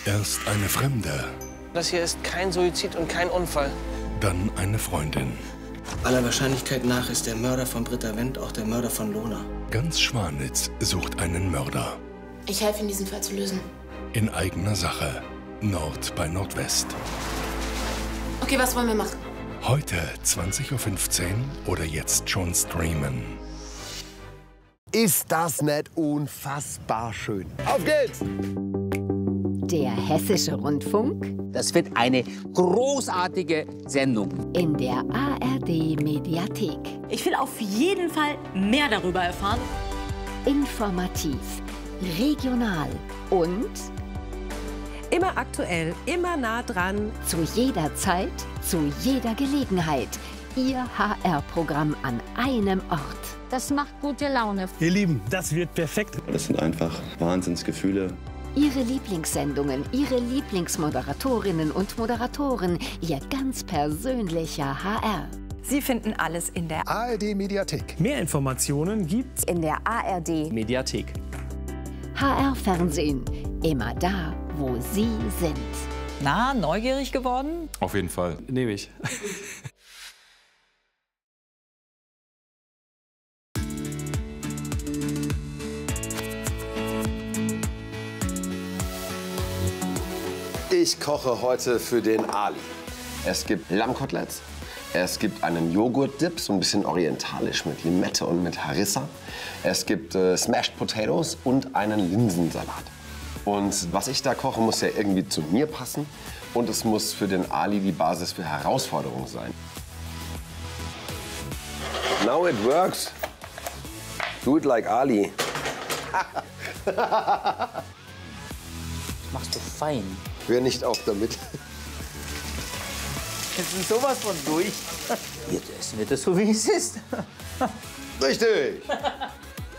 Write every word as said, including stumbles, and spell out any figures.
Erst eine Fremde, Das hier ist kein Suizid und kein Unfall. dann eine Freundin. Aller Wahrscheinlichkeit nach ist der Mörder von Britta Wendt auch der Mörder von Lona. Ganz Schwanitz sucht einen Mörder. Ich helfe Ihnen, diesen Fall zu lösen. In eigener Sache. Nord bei Nordwest. Okay, was wollen wir machen? Heute zwanzig Uhr fünfzehn oder jetzt schon streamen. Ist das nicht unfassbar schön? Auf geht's! Der Hessische Rundfunk Das wird eine großartige Sendung. in der A R D-Mediathek. Ich will auf jeden Fall mehr darüber erfahren. Informativ, regional und Immer aktuell, immer nah dran. zu jeder Zeit, zu jeder Gelegenheit. Ihr H R-Programm an einem Ort. Das macht gute Laune. Ihr Lieben, das wird perfekt. Das sind einfach Wahnsinnsgefühle. Ihre Lieblingssendungen, Ihre Lieblingsmoderatorinnen und Moderatoren, Ihr ganz persönlicher H R. Sie finden alles in der A R D-Mediathek. Mehr Informationen gibt's In der A R D Mediathek. H R-Fernsehen. Immer da, wo Sie sind. Na, neugierig geworden? Auf jeden Fall. Nehme ich. Ich koche heute für den Ali. Es gibt Lammkoteletts, es gibt einen Joghurt-Dip, so ein bisschen orientalisch mit Limette und mit Harissa. Es gibt äh, Smashed Potatoes und einen Linsensalat. Und was ich da koche, muss ja irgendwie zu mir passen. Und es muss für den Ali die Basis für Herausforderungen sein. Now it works. Do it like Ali. Machst du fein. Wer nicht auch damit. Das ist sowas von durch. Jetzt essen wir das so, wie es ist. Richtig.